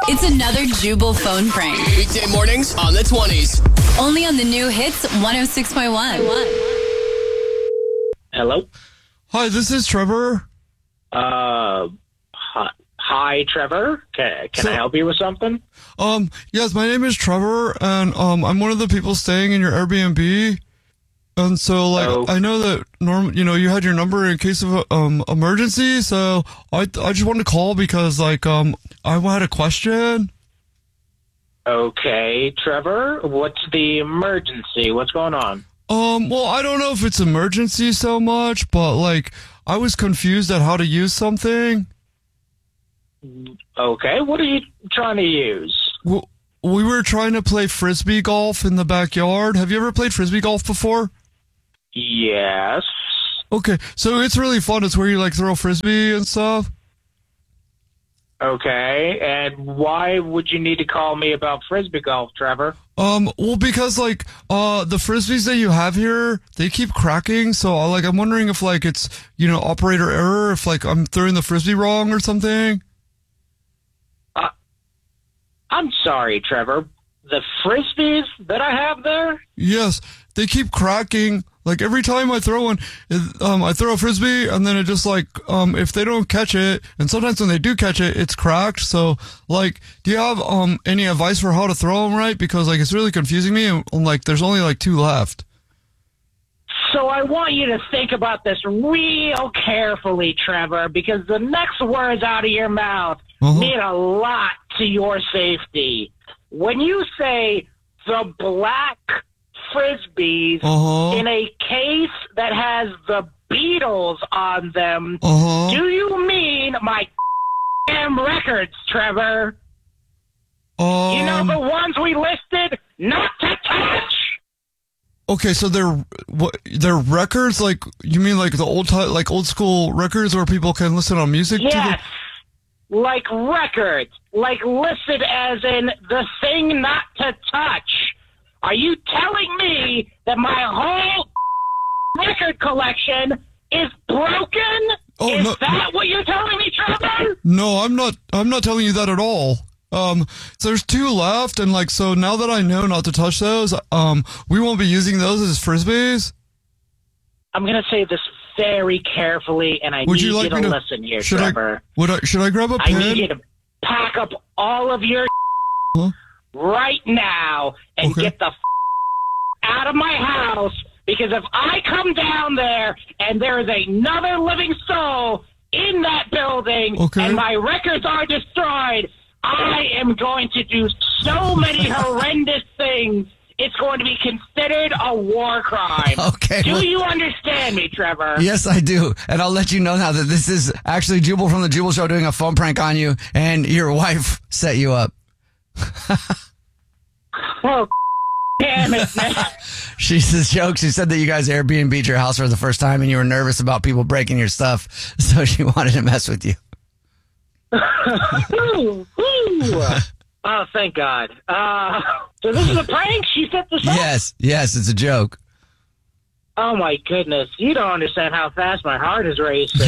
It's another Jubal phone prank. Weekday mornings on the 20s. Only on the new hits 106.1. Hello? Hi, this is Trevor. Hi, Trevor. Can I help you with something? Yes, my name is Trevor, and I'm one of the people staying in your Airbnb. And so, I know that you had your number in case of emergency. So I just wanted to call because I had a question. Okay, Trevor. What's the emergency? What's going on? Well, I don't know if it's emergency so much, but I was confused at how to use something. Okay, what are you trying to use? Well, we were trying to play frisbee golf in the backyard. Have you ever played frisbee golf before? Yes. Okay, so it's really fun. It's where you throw frisbee and stuff. Okay, and why would you need to call me about frisbee golf, Trevor? Well, because the frisbees that you have here, they keep cracking. So I'm wondering if it's operator error, if I'm throwing the frisbee wrong or something. I'm sorry, Trevor. The frisbees that I have there? Yes, they keep cracking. Every time I throw one, I throw a frisbee, and then it just if they don't catch it, and sometimes when they do catch it, it's cracked. So, do you have any advice for how to throw them right? Because it's really confusing me, and there's only 2 left. So I want you to think about this real carefully, Trevor, because the next words out of your mouth mean a lot to your safety. When you say the black frisbees in a case that has the Beatles on them, do you mean my damn records, Trevor? You know the ones we listed not to touch? Okay, so they're records, you mean the old school records where people can listen on music? Yes, records, listed as in the thing not to touch. Are you telling me that my whole record collection is broken? Is that what you're telling me, Trevor? No, I'm not telling you that at all. So there's 2 left, and so now that I know not to touch those, we won't be using those as frisbees. I'm gonna say this very carefully, and I need you to listen here, Trevor. Should I grab a pen? I need you to pack up all of your right now and get the out of my house, because if I come down there and there is another living soul in that building and my records are destroyed, I am going to do so many horrendous things. It's going to be considered a war crime. Okay. Do you understand me, Trevor? Yes, I do. And I'll let you know now that this is actually Jubal from the Jubal Show doing a phone prank on you, and your wife set you up. Oh, damn it, man. She's a joke. She said that you guys Airbnb'd your house for the first time and you were nervous about people breaking your stuff, so she wanted to mess with you. Oh, thank God. So this is a prank? She set this up? Yes, it's a joke. Oh, my goodness. You don't understand how fast my heart is racing.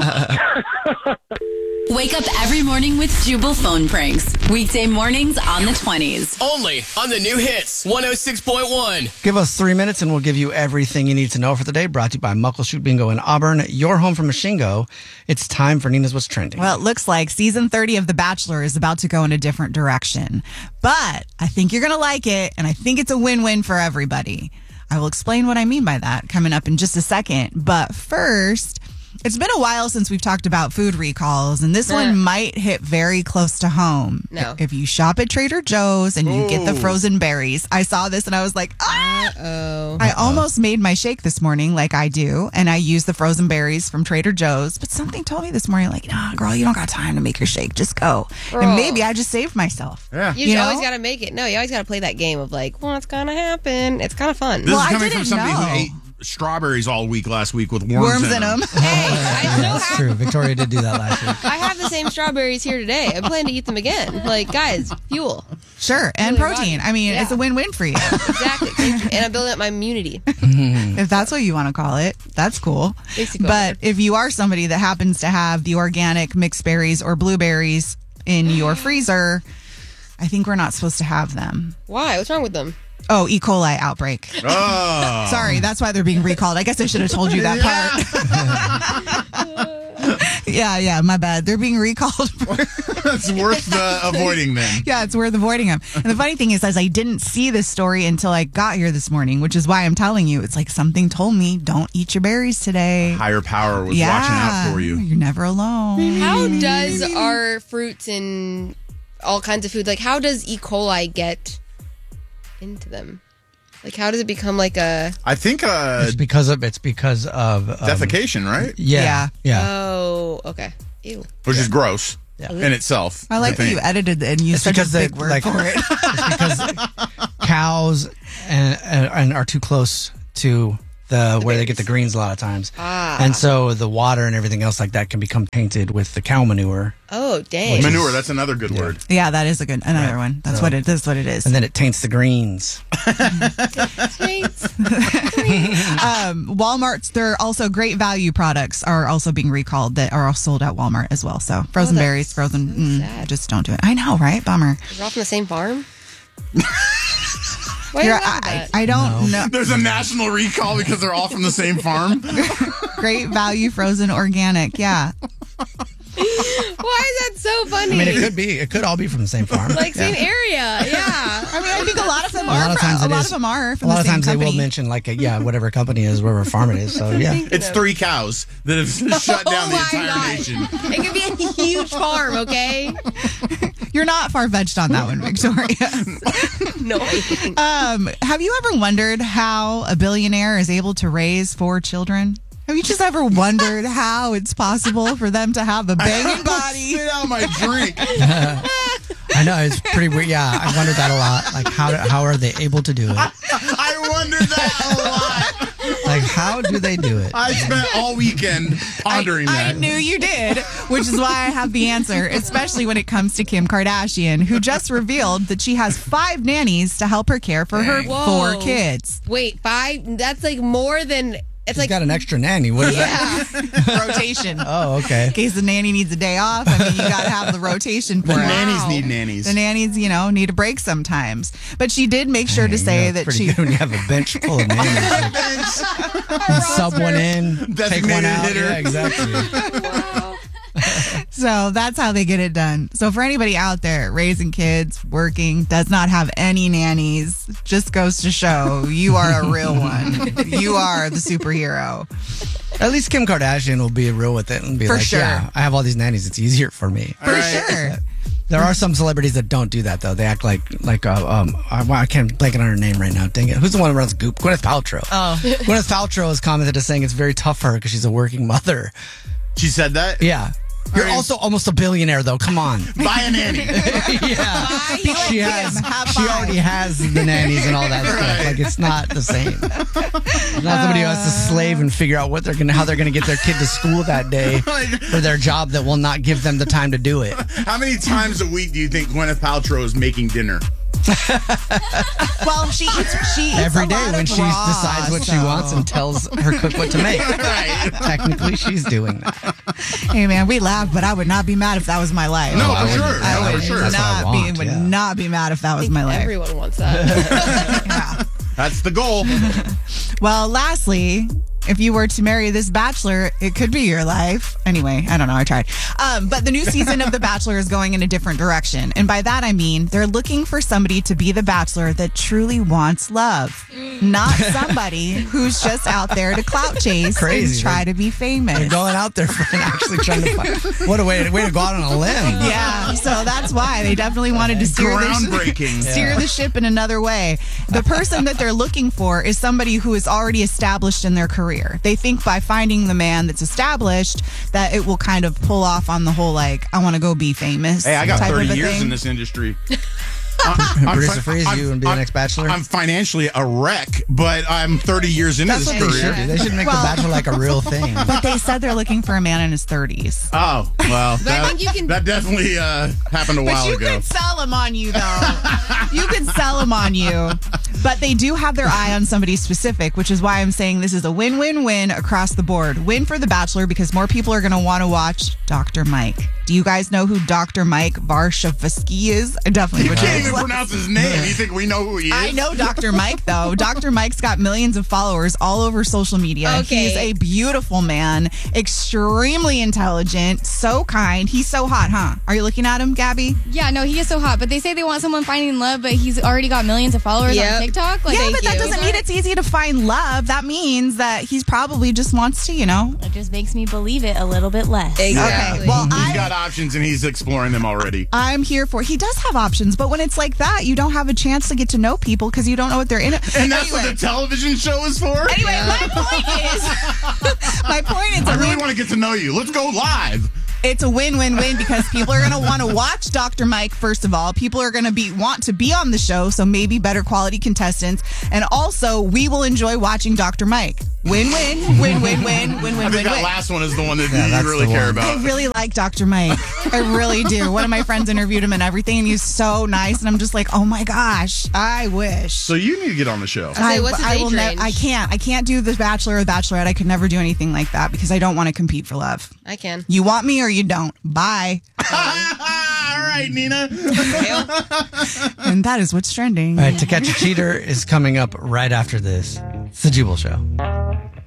Wake up every morning with Jubal phone pranks. Weekday mornings on the 20s. Only on the new hits 106.1. Give us 3 minutes and we'll give you everything you need to know for the day. Brought to you by Muckleshoot Bingo in Auburn, your home for Machingo. It's time for Nina's What's Trending. Well, it looks like season 30 of The Bachelor is about to go in a different direction. But I think you're going to like it, and I think it's a win-win for everybody. I will explain what I mean by that coming up in just a second. But first, it's been a while since we've talked about food recalls, and this one might hit very close to home. No. If you shop at Trader Joe's and you get the frozen berries. I saw this and I was like, I almost made my shake this morning like I do, and I used the frozen berries from Trader Joe's, but something told me this morning, nah, girl, you don't got time to make your shake. Just go. Girl. And maybe I just saved myself. Yeah. You always got to make it. No, you always got to play that game of what's going to happen? It's kind of fun. This is coming from somebody who ate strawberries all week last week with worms in them. Hey, That's true. Victoria did do that last week. I have the same strawberries here today. I plan to eat them again. Guys, fuel. Sure, and protein. I mean, it's a win-win for you. Exactly. And I'm building up my immunity. If that's what you want to call it, that's cool. But if you are somebody that happens to have the organic mixed berries or blueberries in your freezer, I think we're not supposed to have them. Why? What's wrong with them? Oh, E. coli outbreak. Oh. Sorry, that's why they're being recalled. I guess I should have told you that part. Yeah, my bad. They're being recalled. That's worth avoiding then. Yeah, it's worth avoiding them. And the funny thing is I didn't see this story until I got here this morning, which is why I'm telling you. It's like something told me, don't eat your berries today. Higher power was watching out for you. You're never alone. How does our fruits and all kinds of food, like how does E. coli get into them? Like how does it become like a... I think it's because of defecation, right? Yeah. Oh, okay. Ew. Which is gross in itself. I like that you edited and used such a big word for it. It's because cows and are too close to where they get the greens a lot of times. And so the water and everything else like that can become tainted with the cow manure. Oh, dang. Manure, that's another good word. Yeah, that is another one. That's what it is. And then it taints the greens. Walmart's, they're also great value products are also being recalled that are all sold at Walmart as well. So frozen berries, just don't do it. I know, right? Bummer. They're all from the same farm? I don't know. There's a national recall because they're all from the same farm. Great value frozen organic. Yeah. Why is that so funny? I mean, it could be. It could all be from the same farm. Like same area. Yeah. I mean, I think a lot of them are. A lot of them are from a lot the of same times company. they will mention like whatever company is, whatever farm it is. So yeah, it's 3 cows that have shut down the entire nation. It could be a huge farm, okay? You're not far-fetched on that one, Victoria. No. Have you ever wondered how a billionaire is able to raise 4 children? Have you just ever wondered how it's possible for them to have a banging body? Spit out my drink. I know, it's pretty weird. Yeah, I wondered that a lot. Like, how are they able to do it? I wondered that a lot. Like, how do they do it? I spent all weekend pondering that. I knew you did, which is why I have the answer, especially when it comes to Kim Kardashian, who just revealed that she has 5 nannies to help her care for her 4 kids. Wait, 5? That's like more than... She's got an extra nanny. What is that? Rotation. Oh, okay. In case the nanny needs a day off, I mean, you got to have the rotation for The it. nannies need nannies. The nannies, need a break sometimes. But she did make sure to say that pretty she... good when you have a bench full of nannies. You sub one in, take one out. Hitter. Yeah, exactly. Wow. So that's how they get it done. So for anybody out there raising kids, working, does not have any nannies, just goes to show you are a real one. You are the superhero. At least Kim Kardashian will be real with it and be For like, sure. yeah, I have all these nannies. It's easier for me. For sure. There are some celebrities that don't do that though. They act like I can't blank on her name right now. Dang it! Who's the one who runs Goop? Gwyneth Paltrow. Oh, Gwyneth Paltrow has commented as saying it's very tough for her because she's a working mother. She said that? Yeah. You're also almost a billionaire, though. Come on. Buy a nanny. Yeah. Be like She already has the nannies and all that stuff. Like, it's not the same. It's not somebody who has to slave and figure out how they're gonna get their kid to school that day for their job that will not give them the time to do it. How many times a week do you think Gwyneth Paltrow is making dinner? Well, she eats Every a day lot when of she raw, decides what she so- wants and tells her cook what to make. Right. Technically, she's doing that. Hey man, we laugh, but I would not be mad if that was my life. No, I for sure. wouldn't. I would for sure. That's what I want, would yeah. not be mad if that was my life. Everyone wants that. Yeah. That's the goal. Well, lastly, if you were to marry this bachelor, it could be your life. Anyway, I don't know. I tried. But the new season of The Bachelor is going in a different direction. And by that, I mean they're looking for somebody to be the bachelor that truly wants love, not somebody who's just out there to clout chase Crazy. and try to be famous. They're going out there and actually trying to find. What a way to go out on a limb. Yeah, so that's why they definitely wanted to steer Groundbreaking. the ship in another way. The person that they're looking for is somebody who is already established in their career. They think by finding the man that's established that it will kind of pull off on the whole, like, I want to go be famous. Hey, I got type 30 of a years thing. in this industry. Producer Freeze, you and be the next bachelor. I'm financially a wreck, but I'm 30 years into That's this what they should career. do. They should make Well- The Bachelor like a real thing. But they said they're looking for a man in his 30s. Oh, well, I think you can- that definitely happened a while But you ago. could sell him on you, though. You could sell him on you. But they do have their eye on somebody specific, which is why I'm saying this is a win-win-win across the board. Win for The Bachelor because more people are going to want to watch Dr. Mike. Do you guys know who Dr. Mike Varshavsky is? I definitely would. You can't even pronounce his name. You think we know who he is? I know Dr. Mike, though. Dr. Mike's got millions of followers all over social media. Okay. He's a beautiful man, extremely intelligent, so kind. He's so hot, huh? Are you looking at him, Gabby? Yeah, no, he is so hot. But they say they want someone finding love, but he's already got millions of followers on TikTok. Like, yeah, but that doesn't mean it's easy to find love. That means that he's probably just wants to, It just makes me believe it a little bit less. Exactly. Okay, well, He's got options and he's exploring them already. I'm here for. He does have options, but when it's like that, you don't have a chance to get to know people because you don't know what they're in. And that's what the television show is for? Anyway, my point is, I really want to get to know you. Let's go live. It's a win-win-win because people are going to want to watch Dr. Mike, first of all. People are going to want to be on the show, so maybe better quality contestants. And also, we will enjoy watching Dr. Mike. Win-win, win-win-win, win-win-win. I think that last one is the one that you really care about. I really like Dr. Mike. I really do. One of my friends interviewed him and everything, and he's so nice. And I'm just like, oh my gosh, I wish. So you need to get on the show. What's his age range? I can't do the Bachelor or the Bachelorette. I could never do anything like that because I don't want to compete for love. I can. You want me or you don't. Bye. All right, Nina. And that is what's trending. All right, To Catch a Cheater is coming up right after this. It's the Jubal Show.